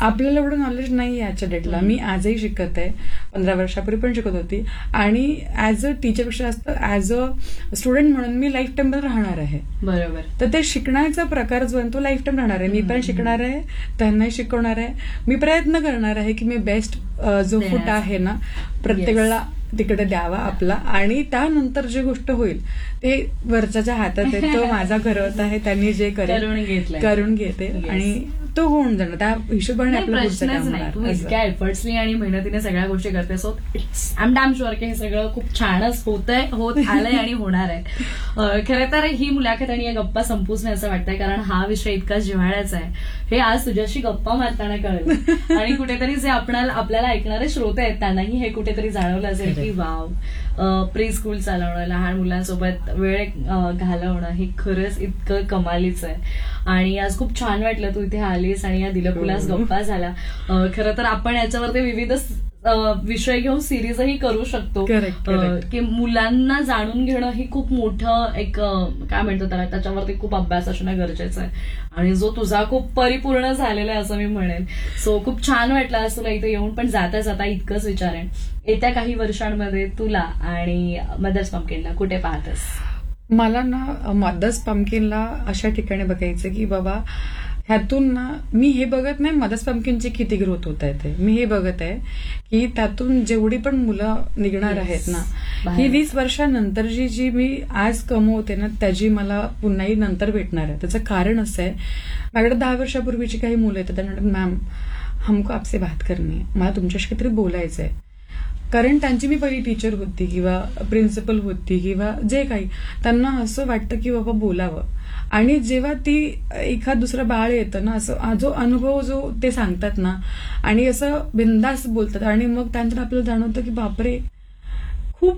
आपल्याला एवढं नॉलेज नाही आजच्या डेटला. मी आजही शिकत आहे, 15 वर्षापूर्वी पण शिकत होती. आणि ऍज अ टीचरपेक्षा जास्त ऍज अ स्टुडंट म्हणून मी लाईफ टाईम राहणार आहे. बरोबर. तर ते शिकण्याचा प्रकार जो आहे तो लाईफ टाईम राहणार आहे. मी पण शिकणार आहे, त्यांनाही शिकवणार आहे. मी प्रयत्न करणार आहे की मी बेस्ट जो फूड आहे ना प्रत्येक वेळेला तिकडे द्यावा आपला. आणि त्यानंतर जी गोष्ट होईल ते वरच्याच्या हातात आहे. तो माझा घरवत आहे, त्यांनी जे करून घेते आणि तो होऊन जाणार. त्या हिशोबाने प्रश्नच नाही. तू इतक्या एफर्ट्सनी आणि मेहनतीने सगळ्या गोष्टी करतेस. आय एम डॅम शुअर की हे सगळं खूप छानच होत आलंय आणि होणार आहे. खरं तर ही मुलाखत आणि या गप्पा संपूच नाही असं वाटतंय, कारण हा विषय इतका जिव्हाळ्याचा आहे हे आज तुझ्याशी गप्पा मारताना कळलं. आणि कुठेतरी जे आपल्याला ऐकणारे श्रोते आहेत त्यांनाही हे कुठेतरी जाणवलं असेल की वाव, प्री स्कूल चालवणं, लहान मुलांसोबत वेळ घालवणं हे खरंच इतकं कमालीच आहे. आणि आज खूप छान वाटलं तू इथे आलीस आणि या दिलखुलास गप्पा झाला. खरं तर आपण याच्यावरती विविध विषय घेऊन सिरीजही करू शकतो की मुलांना जाणून घेणं ही खूप मोठं एक काय म्हणतो त्याच्यावरती खूप अभ्यास असणं गरजेचं आहे आणि जो तुझा खूप परिपूर्ण झालेला आहे असं मी म्हणेन. सो खूप छान वाटलं आज तुला इथे येऊन. पण जाता जाता इतकंच विचारेन, येत्या काही वर्षांमध्ये तुला आणि मदर्स पंपकिनला कुठे पाहतेस? मला ना मदर्स पंपकिनला अशा ठिकाणी बघायचं की बाबा ह्यातून ना मी हे बघत नाही मदर्स पंपकिनची किती ग्रोथ होत आहे ते. मी हे बघत आहे की त्यातून जेवढी पण मुलं निघणार आहेत ना ही 20 वर्षानंतर जी मी आज कमवते ना त्याची मला पुन्हाही नंतर भेटणार आहे. त्याचं कारण असं आहे, माझ्याकडे 10 वर्षापूर्वीची काही मुलं येतात त्यांना मॅम हमको आपसे बात करनी है, मला तुमच्याशी काहीतरी बोलायचं आहे. कारण त्यांची मी पहिली टीचर होती किंवा प्रिन्सिपल होती किंवा जे काही, त्यांना असं वाटतं की बाबा बोलावं. आणि जेव्हा ती एखाद दुसरं बाळ येतं ना असं जो अनुभव जो ते सांगतात ना आणि असं बिंदास बोलतात आणि मग त्यानंतर आपल्याला जाणवतं की बापरे खूप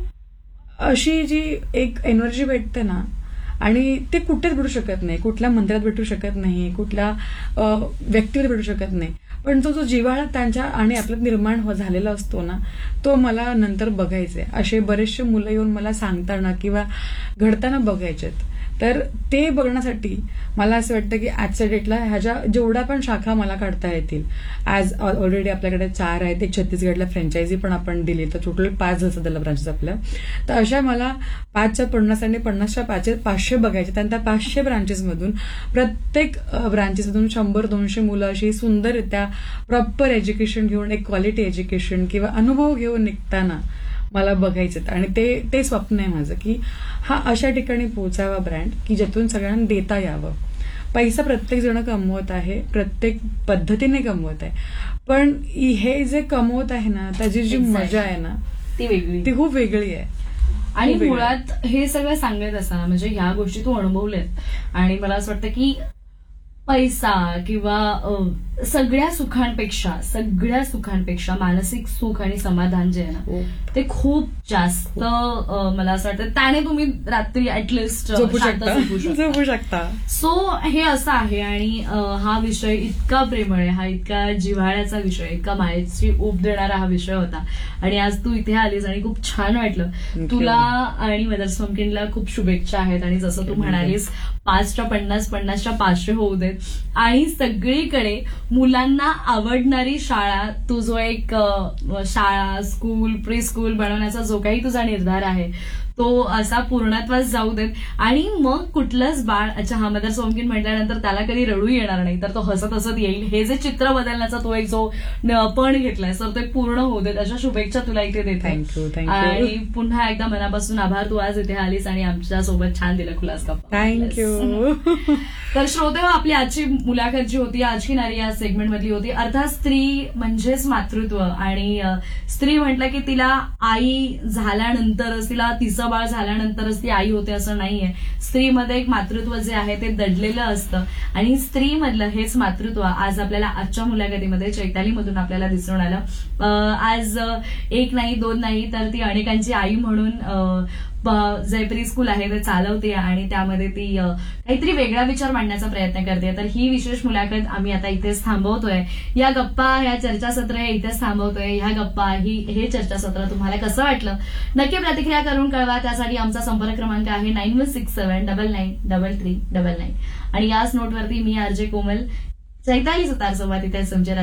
अशी जी एक एनर्जी भेटते ना आणि ते कुठेच भेटू शकत नाही, कुठल्या मंदिरात भेटू शकत नाही, कुठल्या व्यक्तीवर भेटू शकत नाही. पण तो जो जिव्हाळा त्यांच्या आणि आपल्यात निर्माण झालेला असतो ना तो मला नंतर बघायचे. असे बरेचसे मुलं येऊन मला सांगताना किंवा घडताना बघायचेत. तर ते बघण्यासाठी मला असं वाटतं की आजच्या डेटला ह्याच्या जेवढ्या पण शाखा मला काढता येतील, आज ऑलरेडी आपल्याकडे 4 आहेत, एक छत्तीसगडला फ्रँचायझी पण आपण दिली, तर टोटल 5 झालं त्याला ब्रांचेस आपल्या. तर अशा मला 5च्या 50 आणि 50च्या 500 बघायचे. आणि त्या 500 ब्रांचेसमधून प्रत्येक ब्रांचेसमधून 100-200 मुलं अशी सुंदररित्या प्रॉपर एज्युकेशन घेऊन, एक क्वालिटी एज्युकेशन किंवा अनुभव घेऊन निघताना मला बघायचं. आणि ते स्वप्न आहे माझं की हा अशा ठिकाणी पोहोचावा ब्रँड की ज्यातून सगळ्यांना देता यावं. पैसा प्रत्येक जण कमवत आहे, प्रत्येक पद्धतीने कमवत आहे, पण हे जे कमवत आहे ना त्याची जी मजा आहे ना ती खूप वेगळी आहे. आणि मुळात हे सगळं सांगत असताना म्हणजे ह्या गोष्टी तू अनुभवल्यात आणि मला असं वाटतं की पैसा किंवा सगळ्या सुखांपेक्षा मानसिक सुख आणि समाधान जे आहे ना ते खूप जास्त मला असं वाटतं त्याने तुम्ही रात्री ऍटलिस्ट झोपू शकता. सो हे असं आहे. आणि हा विषय इतका प्रेमळ आहे, हा इतका जिव्हाळ्याचा विषय, इतका मायेची ऊब देणारा हा विषय होता. आणि आज तू इथे आलीस आणि खूप छान वाटलं. तुला आणि मदर्स पंपकिनला खूप शुभेच्छा आहेत. आणि जसं तू म्हणालीस 5च्या 50, 50च्या 500 होऊ देत आणि सगळीकडे मुलांना आवडणारी शाळा, तू जो एक शाळा, स्कूल, प्री स्कूल बनवण्याचा जो काही तुझा निर्धार आहे तो असा पूर्णत्वास जाऊ देत. आणि मग कुठलंच बाळ, अच्छा हा मदर्स पंपकिन म्हटल्यानंतर त्याला कधी रडू येणार नाही, तर तो हसत हसत येईल. हे जे चित्र बदलण्याचा तो एक जो पण घेतलाय तर ते पूर्ण होऊ देत अशा शुभेच्छा तुला इथे देते. आणि पुन्हा एकदा मनापासून आभार, तू आज इथे आलीस आणि आमच्यासोबत छान दिलं खुलास गप्पा. थँक्यू. तर श्रोतेहो, आपली आजची मुलाखत जी होती, आज की नारी या सेगमेंट मधली होती. अर्थात स्त्री म्हणजेच मातृत्व. आणि स्त्री म्हटलं की तिला आई झाल्यानंतरच, तिला तिचं बाळ झाल्यानंतरच ती आई होते असं नाहीये. स्त्रीमध्ये एक मातृत्व जे आहे ते दडलेलं असतं आणि स्त्रीमधलं हेच मातृत्व आज आपल्याला आजच्या मुलाखतीमध्ये चैतालीमधून आपल्याला दिसून आलं. आज 1 नाही 2 नाही तर ती अनेकांची आई म्हणून जे प्री स्कूल आहे ते चालवते आणि त्यामध्ये ती काहीतरी वेगळा विचार मांडण्याचा प्रयत्न करते. तर ही विशेष मुलाखत आम्ही आता इथेच थांबवतोय. या गप्पा, या चर्चासत्र हे इथेच थांबवतोय. ह्या गप्पा, हे चर्चासत्र तुम्हाला कसं वाटलं नक्की प्रतिक्रिया करून कळवा. त्यासाठी आमचा संपर्क क्रमांक आहे 9167993399. आणि याच नोटवरती मी आरजे कोमल, चैताली सुतार सोबत इथे तुमच्या